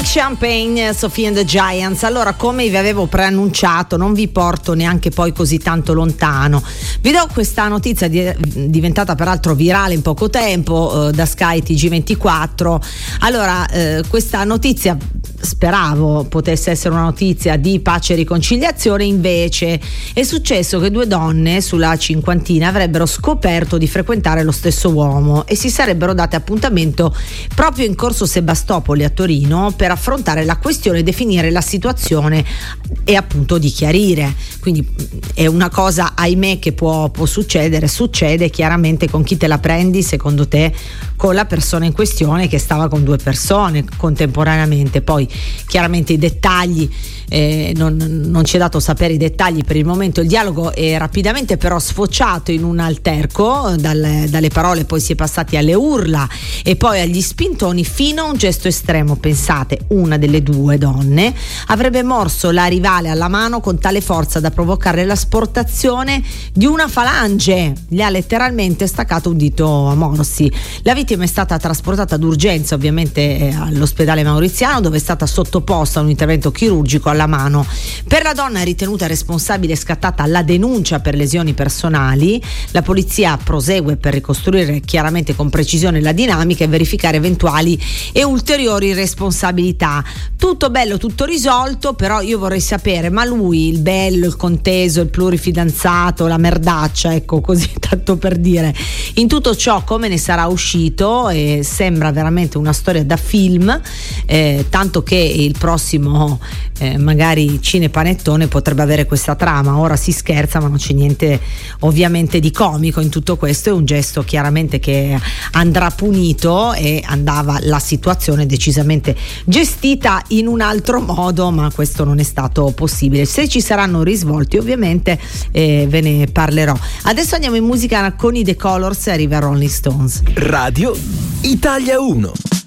Champagne, Sophie and the Giants. Allora, come vi avevo preannunciato, non vi porto neanche poi così tanto lontano. Vi do questa notizia diventata peraltro virale in poco tempo da Sky TG24. Allora, questa notizia speravo potesse essere una notizia di pace e riconciliazione, invece è successo che due donne sulla cinquantina avrebbero scoperto di frequentare lo stesso uomo e si sarebbero date appuntamento proprio in corso Sebastopoli a Torino per affrontare la questione, definire la situazione e appunto di chiarire. Quindi è una cosa, ahimè, che può succedere, succede chiaramente. Con chi te la prendi secondo te? Con la persona in questione che stava con due persone contemporaneamente. Poi chiaramente i dettagli, non ci è dato sapere i dettagli per il momento. Il dialogo è rapidamente però sfociato in un alterco, dalle parole poi si è passati alle urla e poi agli spintoni, fino a un gesto estremo. Pensate, una delle due donne avrebbe morso la rivale alla mano con tale forza da provocare l'asportazione di una falange, le ha letteralmente staccato un dito a morsi. La vittima è stata trasportata d'urgenza ovviamente all'ospedale Mauriziano, dove è stata sottoposta a un intervento chirurgico alla mano. Per la donna ritenuta responsabile è scattata la denuncia per lesioni personali. La polizia prosegue per ricostruire chiaramente con precisione la dinamica e verificare eventuali e ulteriori responsabilità. Tutto bello, tutto risolto, però io vorrei sapere, ma lui, il bello, il conteso, il plurifidanzato, la merdaccia, ecco, così tanto per dire, in tutto ciò come ne sarà uscito? Sembra veramente una storia da film, tanto che il prossimo magari Cinepanettone potrebbe avere questa trama. Ora si scherza, ma non c'è niente ovviamente di comico in tutto questo, è un gesto chiaramente che andrà punito e andava la situazione decisamente gestita in un altro modo, ma questo non è stato possibile. Se ci saranno risvolti ovviamente ve ne parlerò. Adesso andiamo in musica con i The Colors e arriva Rolling Stones. Radio Italia 1.